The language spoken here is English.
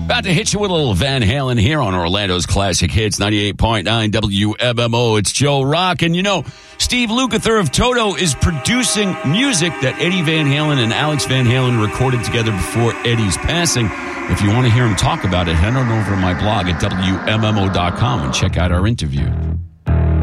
About to hit you with a little Van Halen here on Orlando's Classic Hits, 98.9 WMMO. It's Joe Rock. And you know, Steve Lukather of Toto is producing music that Eddie Van Halen and Alex Van Halen recorded together before Eddie's passing. If you want to hear him talk about it, head on over to my blog at WMMO.com and check out our interview.